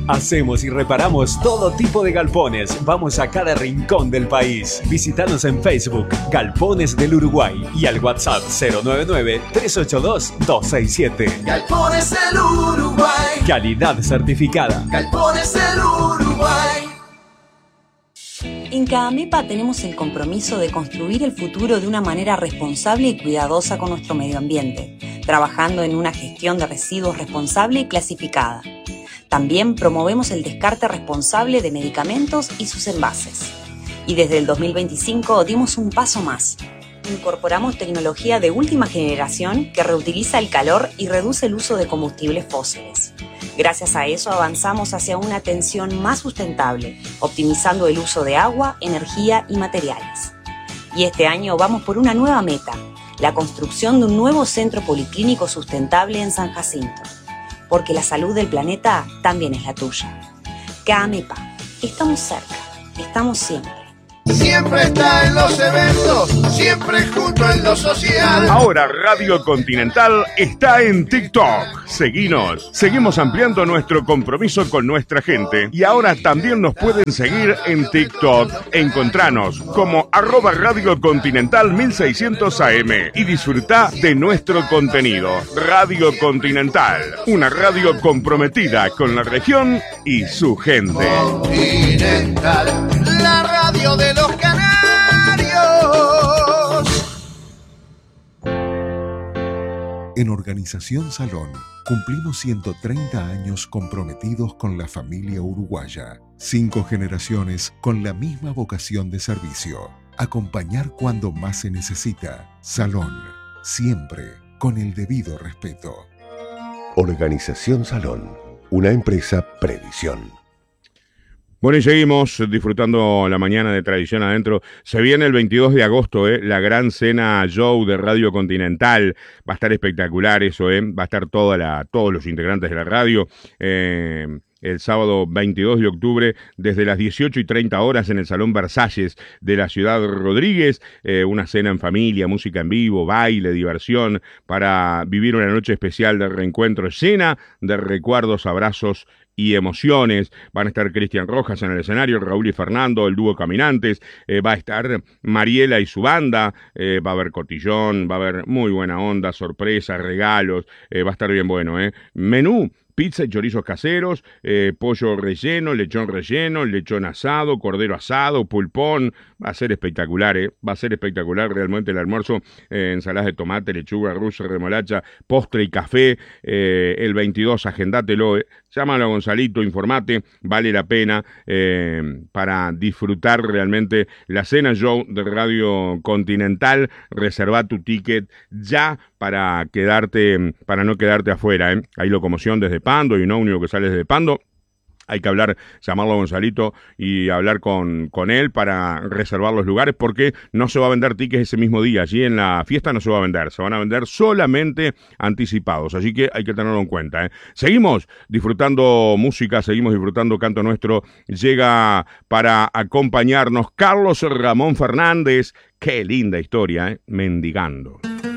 Hacemos y reparamos todo tipo de galpones. Vamos a cada rincón del país. Visítanos en Facebook, Galpones del Uruguay, y al WhatsApp 099-382-267. Galpones del Uruguay. Calidad certificada. Galpones del Uruguay. En CAAMEPA tenemos el compromiso de construir el futuro de una manera responsable y cuidadosa con nuestro medio ambiente, trabajando en una gestión de residuos responsable y clasificada. También promovemos el descarte responsable de medicamentos y sus envases. Y desde el 2025 dimos un paso más. Incorporamos tecnología de última generación que reutiliza el calor y reduce el uso de combustibles fósiles. Gracias a eso avanzamos hacia una atención más sustentable, optimizando el uso de agua, energía y materiales. Y este año vamos por una nueva meta, la construcción de un nuevo centro policlínico sustentable en San Jacinto. Porque la salud del planeta también es la tuya. CAAMEPA, estamos cerca, estamos siempre. Siempre está en los eventos, siempre junto en lo social. Ahora Radio Continental está en TikTok. Seguinos. Seguimos ampliando nuestro compromiso con nuestra gente. Y ahora también nos pueden seguir en TikTok. Encontranos como @Radio Continental 1600 AM y disfruta de nuestro contenido. Radio Continental, una radio comprometida con la región y su gente. Continental, la radio de los canarios. En Organización Salón cumplimos 130 años comprometidos con la familia uruguaya. 5 generaciones con la misma vocación de servicio. Acompañar cuando más se necesita. Salón, siempre con el debido respeto. Organización Salón, una empresa Previsión. Bueno, y seguimos disfrutando la mañana de Tradición Adentro. Se viene el 22 de agosto, la gran cena show de Radio Continental. Va a estar espectacular eso, va a estar todos los integrantes de la radio. El sábado 22 de octubre, desde las 18:30 horas en el Salón Versalles de la Ciudad Rodríguez. Una cena en familia, música en vivo, baile, diversión, para vivir una noche especial de reencuentro llena de recuerdos, abrazos y emociones. Van a estar Cristian Rojas en el escenario, Raúl y Fernando, el dúo Caminantes, va a estar Mariela y su banda, va a haber cotillón, va a haber muy buena onda, sorpresas, regalos, va a estar bien bueno, Menú: pizza y chorizos caseros, pollo relleno, lechón asado, cordero asado, pulpón. Va a ser espectacular, va a ser espectacular realmente el almuerzo. Ensaladas de tomate, lechuga, rusa, remolacha, postre y café. El 22, agendátelo. Llámalo a Gonzalito, informate, vale la pena para disfrutar realmente la cena show de Radio Continental. Reserva tu ticket ya para no quedarte afuera. Hay locomoción desde Pando y no único que sale desde Pando. Hay que llamarlo a Gonzalito y hablar con él para reservar los lugares, porque no se va a vender tickets ese mismo día. Allí en la fiesta no se va a vender, se van a vender solamente anticipados, así que hay que tenerlo en cuenta. Seguimos disfrutando música, seguimos disfrutando canto nuestro. Llega para acompañarnos Carlos Ramón Fernández. Qué linda historia, Mendigando.